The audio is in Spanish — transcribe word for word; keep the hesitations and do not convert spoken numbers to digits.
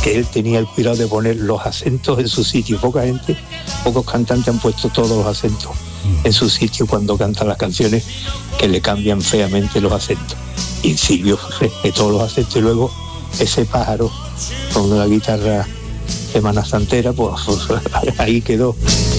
que él tenía el cuidado de poner los acentos en su sitio. Poca gente, pocos cantantes han puesto todos los acentos en su sitio cuando cantan las canciones que le cambian feamente los acentos. Y Silvio respetó los acentos, y luego ese pájaro con la guitarra semanastantera, pues ahí quedó.